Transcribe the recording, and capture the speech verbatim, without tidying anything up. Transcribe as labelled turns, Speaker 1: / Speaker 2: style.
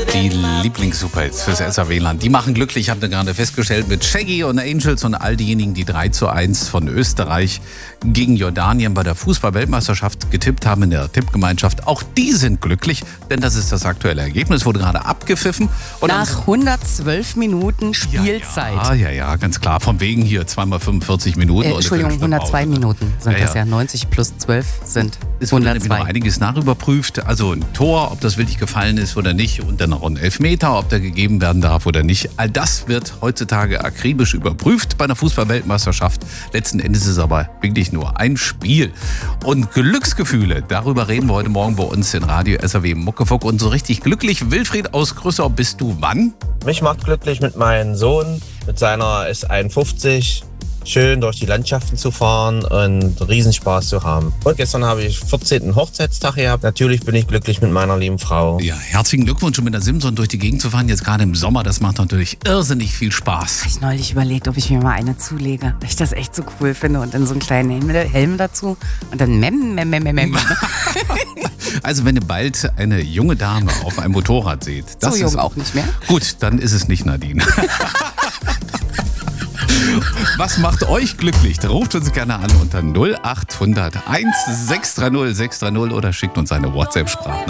Speaker 1: Die Lieblings-Superhits fürs S A W-Land, die machen glücklich, habt ihr gerade festgestellt, mit Shaggy und Angels und all diejenigen, die drei zu eins von Österreich gegen Jordanien bei der Fußball-Weltmeisterschaft getippt haben in der Tippgemeinschaft. Auch die sind glücklich, denn das ist das aktuelle Ergebnis, wurde gerade abgepfiffen. Und
Speaker 2: nach hundertzwölf Minuten Spielzeit.
Speaker 1: Ja, ja, ja, ganz klar. Von wegen hier zweimal fünfundvierzig Minuten.
Speaker 2: Äh, Entschuldigung, hundertzwei Minuten sind
Speaker 1: ja,
Speaker 2: das ja. neunzig plus zwölf sind
Speaker 1: es wurde
Speaker 2: hundertzwei.
Speaker 1: noch einiges nachüberprüft. Also ein Tor, ob das wirklich gefallen ist oder nicht. Und dann noch ein Elfmeter, ob der gegeben werden darf oder nicht. All das wird heutzutage akribisch überprüft bei einer Fußball-Weltmeisterschaft. Letzten Endes ist es aber wirklich nur ein Spiel. Und Glücksgefühle, darüber reden wir heute Morgen bei uns in Radio S A W Muckefuck. Und so richtig glücklich, Wilfried aus Grüssau, bist du wann?
Speaker 3: Mich macht glücklich mit meinem Sohn, mit seiner S einundfünfzig, schön durch die Landschaften zu fahren und Riesenspaß zu haben. Und gestern habe ich vierzehnten Hochzeitstag gehabt. Natürlich bin ich glücklich mit meiner lieben Frau.
Speaker 1: Ja, herzlichen Glückwunsch, um mit der Simson durch die Gegend zu fahren. Jetzt gerade im Sommer, das macht natürlich irrsinnig viel Spaß.
Speaker 2: Ich habe neulich überlegt, ob ich mir mal eine zulege, weil ich das echt so cool finde und dann so einen kleinen Helm dazu und dann mem, mem, mem, mem.
Speaker 1: Also wenn ihr bald eine junge Dame auf einem Motorrad seht. Das
Speaker 2: so jung
Speaker 1: ist
Speaker 2: auch nicht mehr.
Speaker 1: Gut, dann ist es nicht Nadine. Was macht euch glücklich? Ruft uns gerne an unter null acht hundert eins sechs drei null sechs drei null oder schickt uns eine WhatsApp-Sprachnachricht.